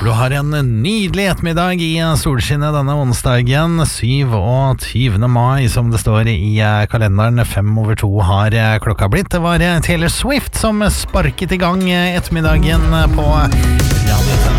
Du har en nydelig ettermiddag i solskinnet denne onsdagen, 27. mai, som det står i kalenderen. 5:02 har klokka blitt. Det var Taylor Swift som sparket i gang ettermiddagen på Radio